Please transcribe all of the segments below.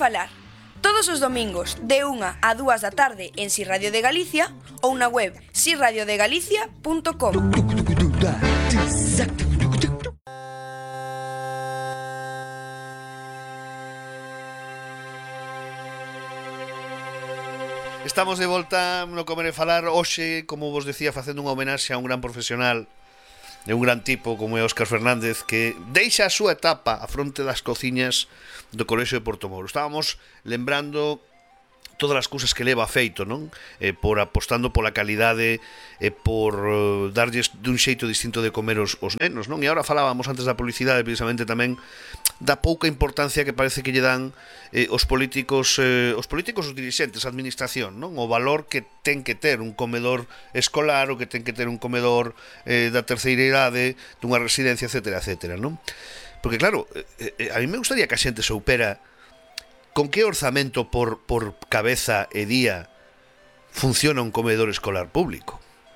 Falar. Todos os domingos de 1 a 2 da tarde en Si Radio de Galicia ou na web siradiodegalicia.com. Estamos de volta no Comer e Falar. Hoxe, como vos decía, facendo unha homenaxe a un gran profesional de un gran tipo como é Óscar Fernández, que deixa a súa etapa a fronte das cociñas do Colexio de Portomoro. Estábamos lembrando todas as cousas que leva feito, non? Por apostando pola calidade e por darlles dun xeito distinto de comer os nenos, non? E agora falábamos antes da publicidade precisamente tamén da pouca importancia que parece que lle dan os políticos, os dirixentes, a administración, non? O valor que ten que ter un comedor escolar, o que ten que ter un comedor da terceira idade, dunha residencia, etcétera, etcétera, non? Porque claro, a mí me gustaría que a xente soupera con que orzamento por cabeza e día funciona un comedor escolar público.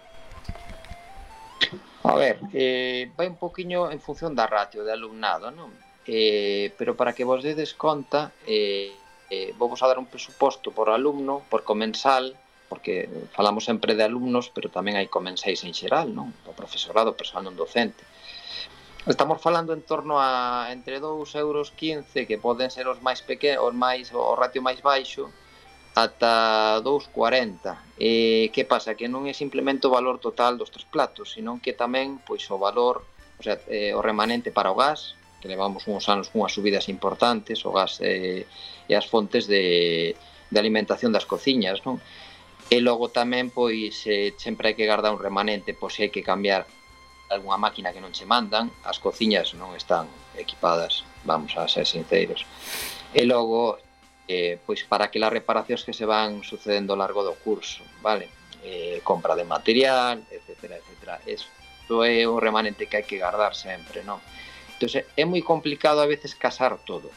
A ver, vai un poquinho en función da ratio de alumnado, non? Pero para que vos dedes conta, vou vos a dar un presuposto por alumno, por comensal, porque falamos sempre de alumnos, pero tamén hai comensais en xeral, non? O profesorado, o persoal non docente. Estamos falando en torno a entre 2,15 euros, que poden ser os máis pequenos, o ratio máis baixo, ata 2,40. Que pasa? Que non é simplemente o valor total dos 3 platos, sino que tamén pois o valor, o sea, o remanente para o gas, que levamos uns anos cunhas subidas importantes, o gas e as fontes de alimentación das cociñas, non? E logo tamén, pois, sempre hai que guardar un remanente, pois se hai que cambiar algunha máquina que non che mandan, as cociñas non están equipadas, vamos a ser sinceros. E logo, pois para aquelas reparacións que se van sucedendo ao largo do curso, vale? Compra de material, etcétera, etcétera. Isto é o remanente que hai que guardar sempre, non? Entón, é moi complicado a veces casar todo.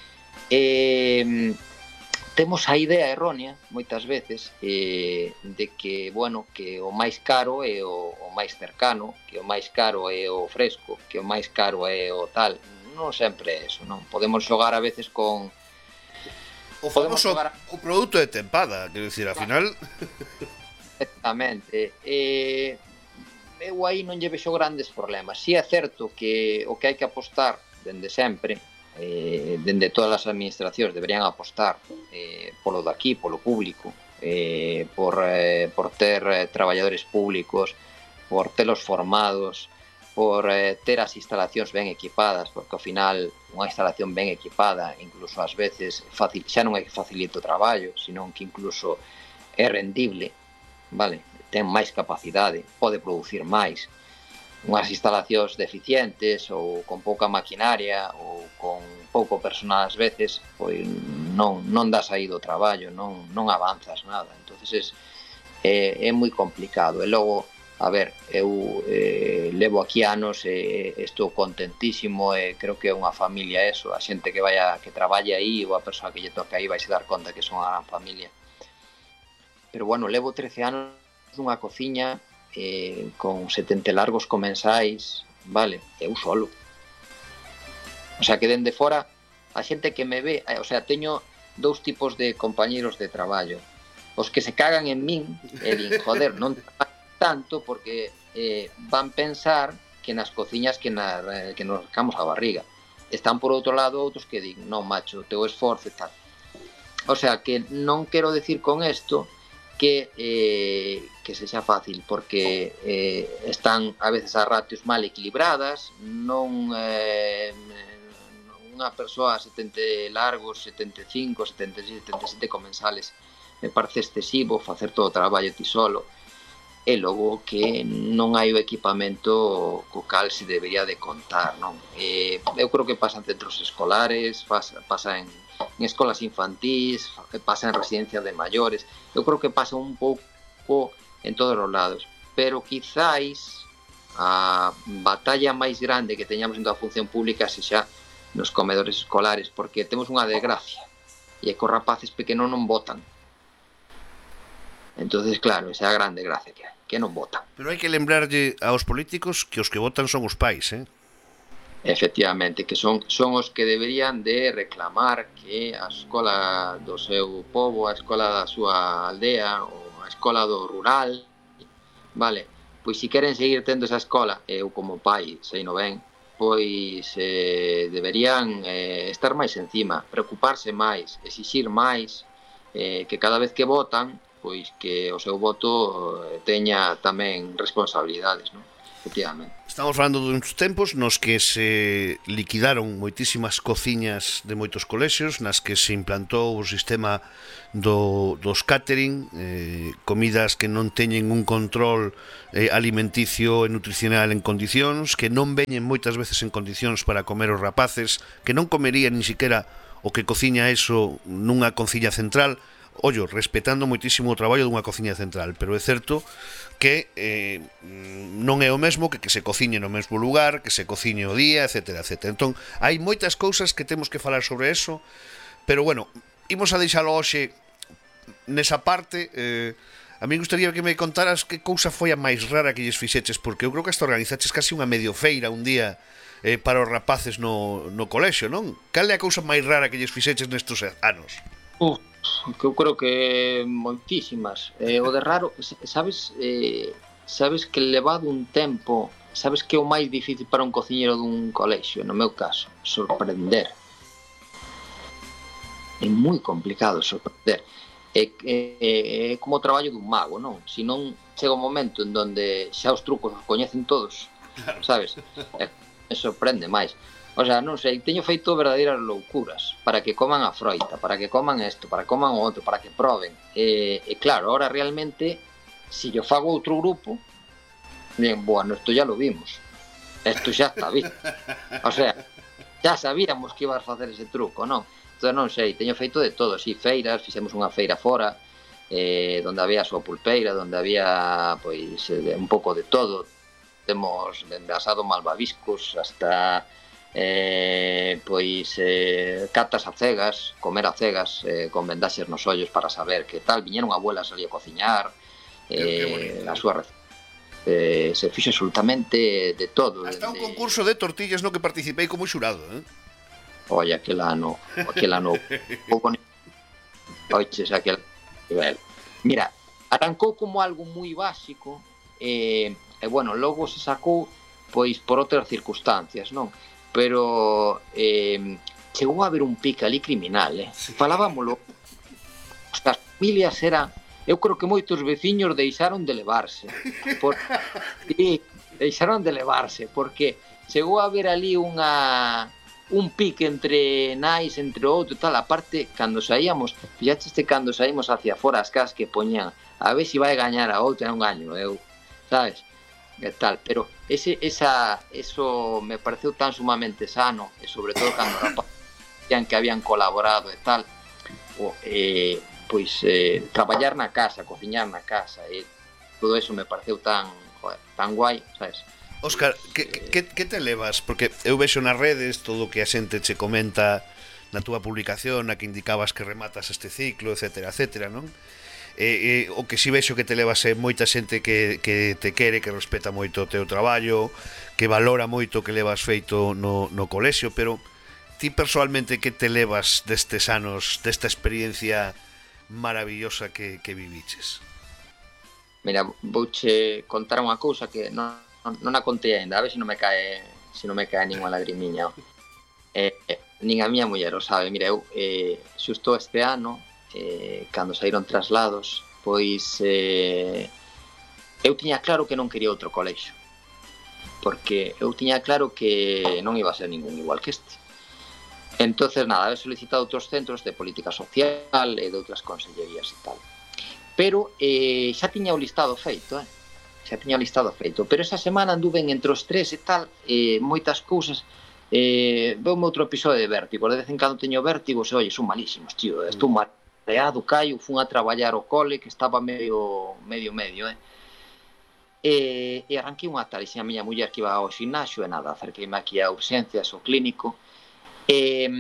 Temos a idea errónea, moitas veces, de que, bueno, que o máis caro é o máis cercano, que o máis caro é o fresco, que o máis caro é o tal. Non sempre é eso, non? Podemos xogar a veces con... O famoso o produto de tempada, quero dicir, ao final... Exactamente. Eu aí non lle vexo grandes problemas. Si é certo que o que hai que apostar dende sempre, dende todas as administracións deberían apostar polo daqui, polo público, por ter traballadores públicos, por telos formados, por ter as instalacións ben equipadas, porque ao final unha instalación ben equipada incluso ás veces xa non é que facilite o traballo, senón que incluso é rendible, vale? Ten máis capacidade, pode producir máis. Unhas instalacións deficientes ou con pouca maquinaria ou con pouco personal ás veces, pois non das aí do traballo, non avanzas nada. Entonces é moi complicado. E logo, a ver, eu levo aquí anos e estou contentísimo e creo que é unha familia eso, a xente que traballe aí ou a persoa que lle toca aí vai se dar conta que son unha gran familia. Pero bueno, levo 13 anos nunha cociña con 70 largos comensais, vale, eu solo. O sea, que dende fora a xente que me ve, o sea, teño dous tipos de compañeiros de traballo. Os que se cagan en min e din, joder, non tanto porque van pensar que nas cociñas que nos rascamos a barriga. Están por outro lado outros que din, non macho, teu esforzo e tal. O sea, que non quero decir con isto que sexa fácil, porque están a veces as ratios mal equilibradas, non unha persoa 70 largos, 75, 76, 77 comensales, me parece excesivo facer todo o traballo ti solo, e logo que non hai o equipamento co cal se debería de contar, non? Eu creo que pasa en centros escolares, pasa en escolas infantís, pasa en residencias de maiores, eu creo que pasa un pouco en todos os lados, pero quizáis a batalla máis grande que teñamos en toda a función pública sexa nos comedores escolares, porque temos unha desgracia, e é que os rapaces pequenos non votan. Entonces, claro, esa é a grande gracia que hai, que non votan. Pero hai que lembrarlle aos políticos que os que votan son os pais, efectivamente, que son os que deberían de reclamar que a escola do seu pobo, a escola da súa aldea ou a escola do rural, vale, pois se queren seguir tendo esa escola, eu como pai sei no ben, pois deberían estar máis encima, preocuparse máis, exixir máis, que cada vez que votan, pois que o seu voto teña tamén responsabilidades, non? Efectivamente. Estamos falando duns tempos nos que se liquidaron moitísimas cociñas de moitos colexios, nas que se implantou o sistema dos catering, comidas que non teñen un control alimenticio e nutricional en condicións, que non veñen moitas veces en condicións para comer os rapaces, que non comerían ni siquiera o que cociña eso nunha cociña central, ollo, respetando moitísimo o traballo dunha cociña central, pero é certo que non é o mesmo que se cociñe no mesmo lugar, que se cociñe o día, etcétera, etcétera. Entón, hai moitas cousas que temos que falar sobre eso, pero bueno, imos a deixalo hoxe nesa parte. A mí gustaría que me contaras que cousa foi a máis rara que lles fixeches, porque eu creo que hasta organizaches casi unha medio feira un día para os rapaces no colexio, non? Cal é a cousa máis rara que lles fixeches nestes anos? Que eu creo que moitísimas. O de raro, sabes que levado un tempo, sabes que é o máis difícil para un cociñeiro dun colexio, no meu caso, sorprender. É moi complicado sorprender. É como o traballo dun mago, non? Se non chega un momento en donde xa os trucos os coñecen todos, sabes? Me sorprende máis. O sea, non sei, teño feito verdadeiras loucuras para que coman a froita, para que coman isto, para que coman o outro, para que proben. E claro, ahora realmente, se yo fago outro grupo, bien, bueno, isto ya lo vimos. Isto xa está visto. O sea, xa sabíamos que ibas a facer ese truco, non? Entón, non sei, teño feito de todo, si, feiras, fixemos unha feira fora, donde había a súa pulpeira, donde había, pois, un pouco de todo. Temos dende asado malvaviscos hasta catas a cegas, comer a cegas, con vendaxes nos ollos para saber que tal. Viñeron abuelas ali a cociñar, a súa receta. Se fixo absolutamente de todo. Hasta un concurso de tortillas no que participei como xurado, Oye, aquel ano oiches, aquel nivel. Mira, arrancou como algo moi básico, e bueno, logo se sacou pois por outras circunstancias, non? Pero chegou a haber un pique ali criminal, sí. Falábamolo, as familias eran, eu creo que moitos veciños deixaron de levarse, sí, deixaron de levarse, porque chegou a haber ali un pique entre nais, entre outro e tal. Aparte, cando saíamos, fixaste cando saímos hacia fora as casas que poñían, a ver se vai gañar a outra, non gaño eu, sabes? E tal, pero eso me pareceu tan sumamente sano, e sobre todo cando rapazan que habían colaborado e tal, traballar na casa, cociñar na casa, e todo eso me pareceu tan guai, sabes? Óscar, que te levas? Porque eu vexo nas redes todo o que a xente che comenta na túa publicación, na que indicabas que rematas este ciclo, etcétera, etcétera, non? O que si vexo que te levas é moita xente que te quere, que respeta moito o teu traballo, que valora moito o que levas feito no colexio, pero ti personalmente que te levas destes anos, desta experiencia maravillosa que viviches? Mira, vouche contar unha cousa que non a contei ainda, a ver se non me cae ninguna lagrimiña. Nin a miña muller o sabe. Mira, eu xusto este ano, cando saíron traslados, pois eu tiña claro que non quería outro colexio, porque eu tiña claro que non iba a ser ningún igual que este. Entonces, nada, he solicitado outros centros de política social e de outras consellerías e tal, pero xa tiña o listado feito, pero esa semana anduven entre os tres e tal, moitas cousas. Veume outro episodio de vértigo, de vez en cando teño vértigos, e oye, son malísimos, tío, estou mareado, caio, fun a traballar ao cole, que estaba medio, e arranquei unha tal, e a miña muller que iba ao ximnasio, e nada, acerqueime aquí a urxencias, ao clínico, e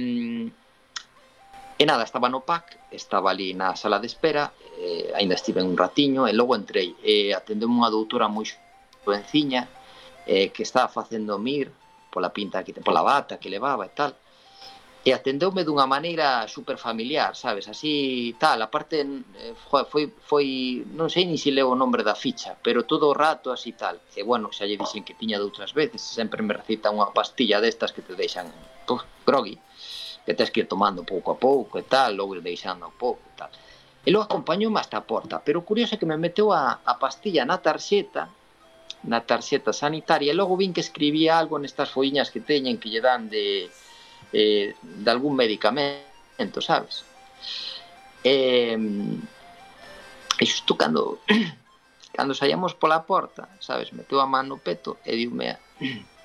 nada, estaba no PAC, estaba ali na sala de espera, ainda estive un ratiño, e logo entrei, e atendeu unha doutora moi jovenciña, que estaba facendo MIR, pola pinta que pola bata que levaba e tal. E atendeume dunha maneira super familiar, sabes, así tal, aparte foi non sei ni se leo o nombre da ficha, pero todo o rato así tal. E bueno, xa lle dixen que tiña de outras veces, sempre me recita unha pastilla destas que te deixan groggy, que tens que ir tomando pouco a pouco e tal, logo ir deixando a pouco e tal. E logo acompañoume hasta a porta, pero o curioso é que me meteu a pastilla na tarxeta sanitaria, e logo vin que escribía algo nestas folliñas que teñen que lle dan de algún medicamento, sabes? E xusto cando saíamos pola porta, sabes, meteu a man no peto e diume